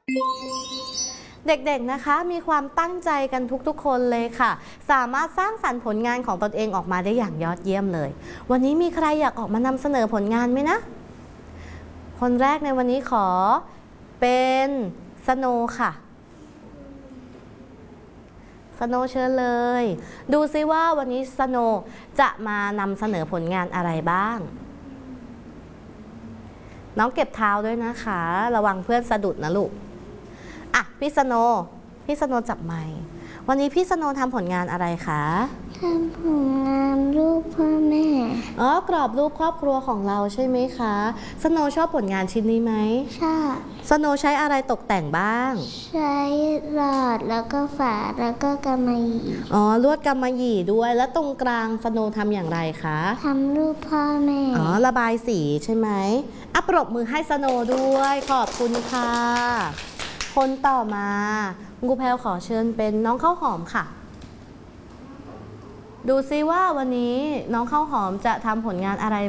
เด็กๆนะคะมีความตั้งใจกันทุกๆคนเลยค่ะสามารถสร้างสรรค์ผลงานของตนเองออกมาได้อย่างยอดเยี่ยมเลยวันนี้มีใครอยากออกมานำเสนอผลงานไหมนะคนแรกในวันนี้ขอเป็นสโนค่ะสโนเชิญเลยดูซิว่าวันนี้สโนจะมานำเสนอผลงานอะไรบ้างน้องเก็บเท้าด้วยนะคะระวังเพื่อนสะดุดนะลูกอ่ะพี่สโนจับไมค์วันนี้พี่สโนทำผลงานอะไรคะทำผลงานรูปพ่อแม่กรอบรูปครอบครัวของเราใช่ไหมคะสโนชอบผลงานชิ้นนี้ไหมใช่สโนใช้อะไรตกแต่งบ้างใช้หลอดแล้วก็ฝาแล้วก็กำมะหยี่ลวดกำมะหยี่ด้วยแล้วตรงกลางสโนทำอย่างไรคะทำรูปพ่อแม่ระบายสีใช่ไหมปรบมือให้สโนด้วยขอบคุณค่ะคนต่อมาครูแพลวขอเชิญเป็นน้องข้าวหอมค่ะดูซิว่าวันนี้น้องข้าวหอมจะทำผลงานอะไร